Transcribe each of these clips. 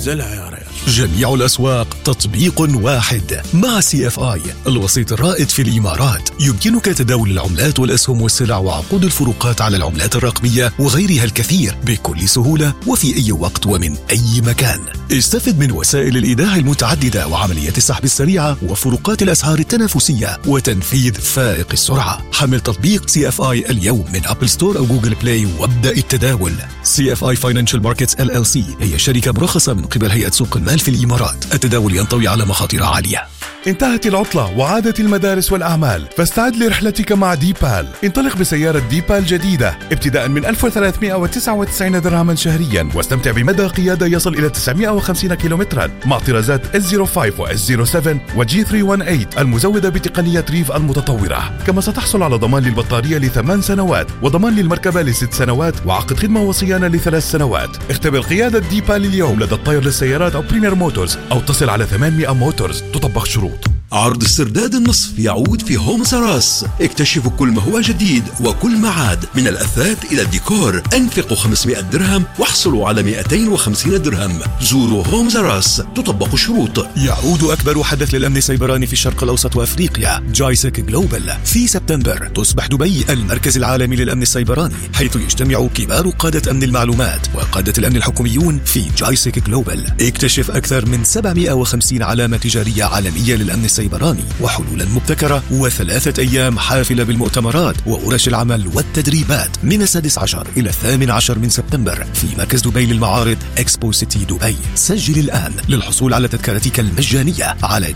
نزلها يا ريال. جميع الأسواق تطبيق واحد. مع CFI الوسيط الرائد في الإمارات يمكنك تداول العملات والأسهم والسلع وعقود الفروقات على العملات الرقمية وغيرها الكثير بكل سهولة وفي أي وقت ومن أي مكان. استفد من وسائل الإيداع المتعددة وعمليات السحب السريعة وفروقات الأسعار التنافسية وتنفيذ فائق السرعة. حمل تطبيق CFI اليوم من أبل ستور أو جوجل بلاي وابدأ التداول. CFI Financial Markets LLC هي شركة مرخصة من قبل هيئة سوق المال في الإمارات. التداول ينطوي على مخاطر عالية. انتهت العطلة وعادت المدارس والأعمال، فاستعد لرحلتك مع ديبال. انطلق بسيارة ديبال جديدة ابتداء من 1399 درهما شهريا، واستمتع بمدى قيادة يصل إلى 950 كيلومترا مع طرازات S05 و S07 و G318 المزودة بتقنية ريف المتطورة. كما ستحصل على ضمان للبطارية ل8 سنوات وضمان للمركبة ل6 سنوات وعقد خدمة وصيانة ل3 سنوات. اختبر قيادة ديبال اليوم لدى الطير للسيارات أو بريمير موتورز أو اتصل على 800 موتورز. تطبق شروط. عرض استرداد النصف يعود في هوم سراس. اكتشفوا كل ما هو جديد وكل ما عاد، من الأثاث إلى الديكور. انفقوا 500 درهم واحصلوا على 250 درهم. زوروا هوم سراس. تطبق شروط. يعود أكبر حدث للأمن السيبراني في الشرق الأوسط وأفريقيا، جايسك جلوبال. في سبتمبر تصبح دبي المركز العالمي للأمن السيبراني، حيث يجتمع كبار قادة أمن المعلومات وقادة الأمن الحكوميون في جايسك جلوبال. اكتشف أكثر من 750 علامة تجارية عالمية للأمن السيبراني وحلولا مبتكرة و3 أيام حافلة بالمؤتمرات وورش العمل والتدريبات من 16 إلى 18 من سبتمبر في مركز دبي للمعارض إكسبو سيتي دبي. سجل الآن للحصول على تذكرتك المجانية على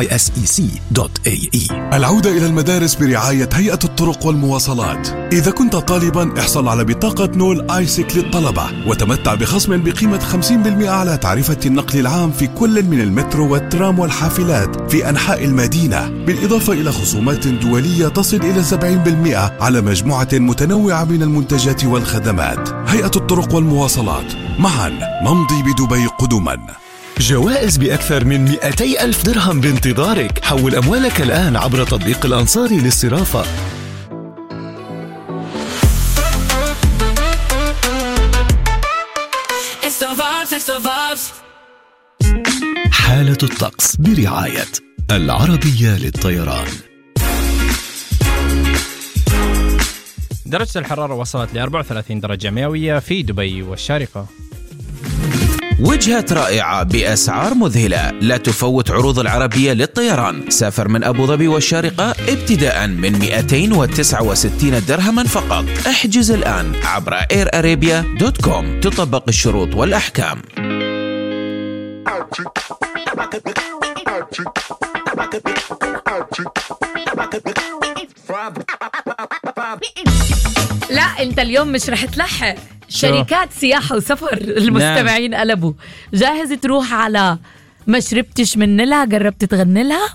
GISEC.ae. العودة إلى المدارس برعاية هيئة الطرق والمواصلات. إذا كنت طالبا احصل على بطاقة نول آيسك للطلبة وتمتع بخصم بقيمة 50% على تعرفة النقل العام في كل من المترو والترام والحافلات في أنحاء المدينة، بالإضافة إلى خصومات دولية تصل إلى 70% على مجموعة متنوعة من المنتجات والخدمات. هيئة الطرق والمواصلات، معا نمضي بدبي قدما. جوائز بأكثر من 200 ألف درهم بانتظارك. حول أموالك الآن عبر تطبيق الأنصاري للصرافة. حالة الطقس برعاية العربية للطيران. درجة الحرارة وصلت ل 34 درجة مئوية في دبي والشارقة. وجهة رائعة بأسعار مذهلة. لا تفوت عروض العربية للطيران. سافر من أبو ظبي والشارقة ابتداء من 269 درهما فقط. احجز الآن عبر airarabia.com. تطبق الشروط والأحكام. لا انت اليوم مش رح تلحق. شركات سياحة وسفر المستمعين قلبوا. جاهز تروح على ما شربتش من لها؟ جربت تغني لها؟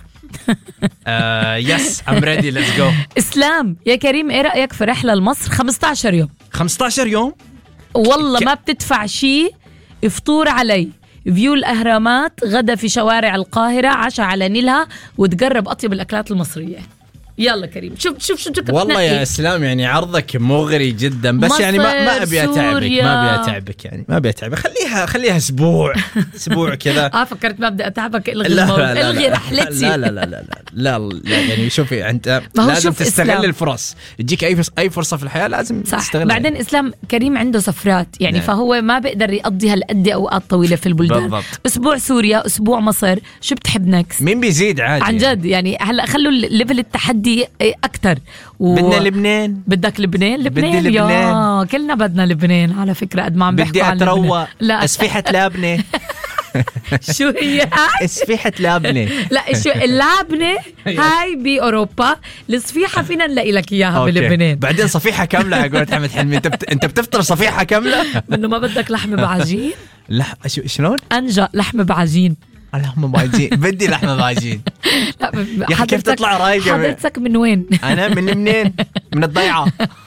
يس I'm ready let's go. اسلام يا كريم، ايه رأيك في رحلة لمصر 15 يوم؟ 15 يوم والله ما بتدفع شيء. فطور علي، فيو الأهرامات، غدا في شوارع القاهرة، عشاء على نيلها، وتقرب أطيب الأكلات المصرية. يلا كريم شوف والله يا اسلام يعني عرضك مغري جدا، بس يعني ما ابي اتعبك يعني ما ابي اتعبك. خليها اسبوع كذا. فكرت ما ابدا اتعبك. الغي رحلتي. لا يعني شوفي انت لازم تستغل الفرص. تجيك اي فرصه في الحياه لازم تستغلها. بعدين اسلام كريم عنده سفرات يعني نعم. فهو ما بيقدر يقضي هالقد اوقات طويله في البلدان بالضبط. اسبوع سوريا، اسبوع مصر، شو بتحب نكست؟ مين بيزيد عادي عن جد يعني. هلا خلوا ليفل التحدي أكتر. بدنا لبنان. بدك لبنان؟ بدي لبنان. يا كلنا بدنا لبنان على فكرة. قد ما عم بحكوا عن لبنان. بدي أتروى أسفيحة لابنة. شو هي هاي؟ اسفيحة لابنة. لا شو اللابنة هاي بأوروبا، الصفيحة فينا نلاقي لك إياها بلبنان. بعدين صفيحة كاملة يا قولة حمد حلمي. أنت بتفطر صفيحة كاملة؟ منه ما بدك لحمة بعجين؟ لا شلون؟ أنجا لحمة بعجين. لحمة بعجين. بدي لحمة بعجين. يا أخي كيف تطلع رايقة؟ حضرتك من وين؟ أنا من لبنان، من الضيعة.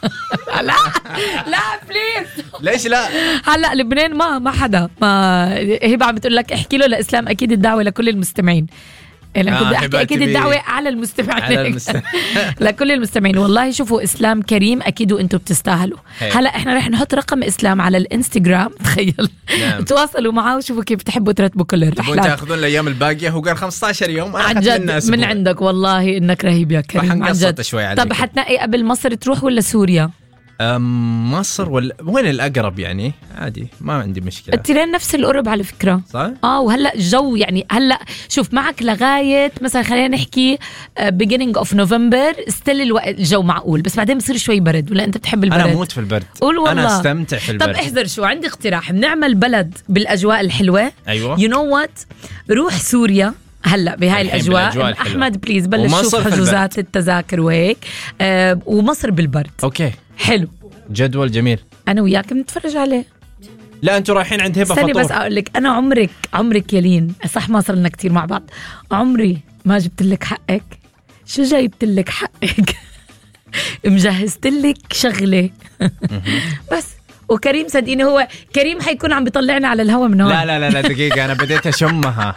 لا بليز. ليش لا؟ هلا لبنان ما حدا ما هبة عم بتقول لك احكي له لإسلام. أكيد الدعوة لكل المستمعين. أنا كنت أحكي أكيد الدعوة على المستمعين لكل المستمعين. والله شوفوا إسلام كريم أكيد وأنتم بتستاهلوا. هلا إحنا رح نحط رقم إسلام على الإنستغرام، تخيل. تواصلوا معه وشوفوا كيف بتحبوا ترتبوا كل الرحلات. تاخذون الأيام الباقية. هو قال 15 يوم. عن جد من عندك والله إنك رهيب يا كريم عن جد. طب حتنقي قبل مصر تروح ولا سوريا؟ مصر ولا وين الأقرب يعني؟ عادي ما عندي مشكلة. التيرين نفس القرب على فكرة. صح؟ وهلأ الجو يعني هلأ شوف معك لغاية مثلا خلينا نحكي beginning of November ستيل الجو معقول، بس بعدين بصير شوي برد. ولا أنت بتحب البرد؟ أنا موت في البرد. أنا استمتع في البرد. طب احذر شو عندي اقتراح، بنعمل بلد بالأجواء الحلوة. أيوة. You know what؟ روح سوريا هلا بهاي الأجواء. أحمد بليز بلش شوف حجوزات التذاكر وهيك. ومصر بالبرد. أوكي حلو، جدول جميل. أنا وياك بنتفرج عليه. لا أنتوا رايحين عند هبة فطور. بس أقول لك أنا عمرك يلين صح ما صرنا كتير مع بعض، عمري ما جبت لك حقك. شو جايبت لك حقك؟ مجهزت لك شغلة. بس وكريم صدقيني هو كريم حيكون عم بيطلعنا على الهوا من هون. لا دقيقة أنا بديت أشمها.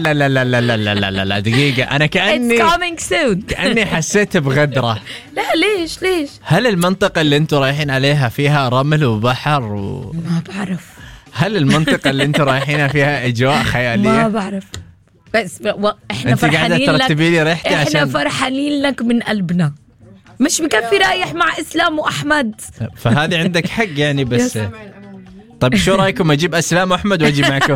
لا دقيقة أنا It's coming soon. كأني حسيت بغدرة. لا ليش هل المنطقة اللي أنتوا رايحين عليها فيها رمل وبحر ما بعرف. هل المنطقة اللي أنتوا رايحينها فيها أجواء خيالية؟ ما بعرف، بس احنا فرحانين لك. احنا فرحانين لك من قلبنا، مش مكفي رايح مع إسلام وأحمد. فهذه عندك حق يعني. بس طيب شو رأيكم أجيب أسلام وأحمد وأجي معكم؟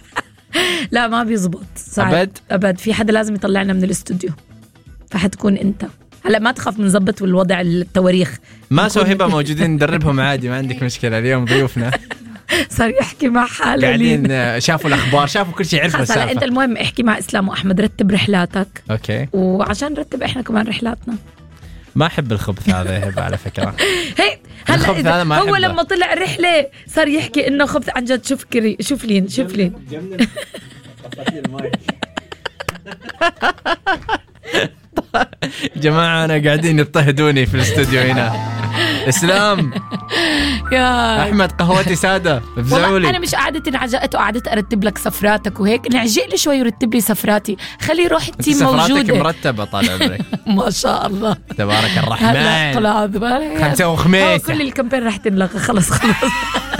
لا ما بيزبط أبد. في حدا لازم يطلعنا من الاستوديو، فحتكون أنت. هلا ما تخاف من زبط والوضع التواريخ. ما سو هبة موجودين ندربهم عادي، ما عندك مشكلة. اليوم ضيوفنا صار يحكي مع حاله قاعدين شافوا الأخبار، شافوا كل شيء، عرفوا السالفة. أنت المهم احكي مع إسلام وأحمد، رتب رحلاتك. أوكي. وعشان نرتب إحنا كمان رحلاتنا. ما أحب الخبث هذا هبة على فكرة. هي هلا هو لما طلع الرحلة صار يحكي إنه خبث عن جد. شوف لين جماعة أنا قاعدين يضطهدوني في الاستوديو هنا. إسلام يا أحمد قهوتي سادة افزعولي. أنا مش قعدت انعجقت وقعدت أرتب لك سفراتك وهيك. نعجق لي شوي ورتب لي سفراتي، خلي روح التيم موجودة. سفراتك مرتبة طال عمرك. ما شاء الله تبارك الرحمن. طلع خمسة وخميس كل الكامبين راح تنلغى خلص.